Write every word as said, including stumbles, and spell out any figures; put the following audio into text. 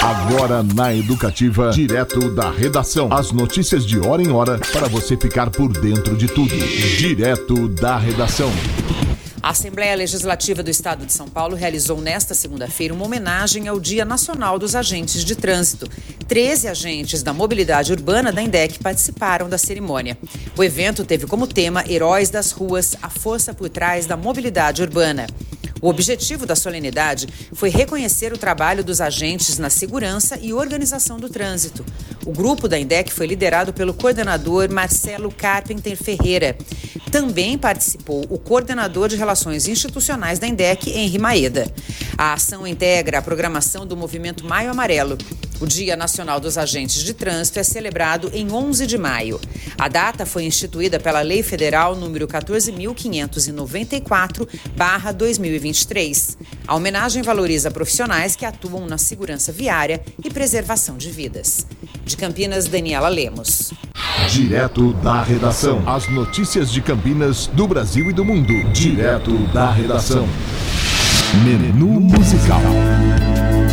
Agora na Educativa, direto da redação. As notícias de hora em hora para você ficar por dentro de tudo. Direto da redação. A Assembleia Legislativa do Estado de São Paulo realizou nesta segunda-feira uma homenagem ao Dia Nacional dos Agentes de Trânsito. Treze agentes da mobilidade urbana da INDEC participaram da cerimônia. O evento teve como tema Heróis das Ruas, a força por trás da mobilidade urbana. O objetivo da solenidade foi reconhecer o trabalho dos agentes na segurança e organização do trânsito. O grupo da INDEC foi liderado pelo coordenador Marcelo Carpenter Ferreira. Também participou o coordenador de Relações Institucionais da INDEC, Henri Maeda. A ação integra a programação do movimento Maio Amarelo. O Dia Nacional dos Agentes de Trânsito é celebrado em onze de maio. A data foi instituída pela Lei Federal número quatorze mil quinhentos e noventa e quatro barra dois mil e vinte e três. A homenagem valoriza profissionais que atuam na segurança viária e preservação de vidas. De Campinas, Daniela Lemos. Direto da redação. As notícias de Campinas, do Brasil e do mundo. Direto da redação. Menu musical.